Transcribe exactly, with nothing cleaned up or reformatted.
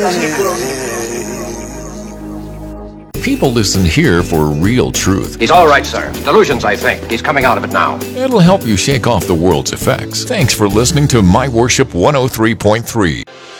People listen here for real truth. He's all right, sir. Delusions, I think. He's coming out of it now. It'll help you shake off the world's effects. Thanks for listening to My Worship one oh three point three.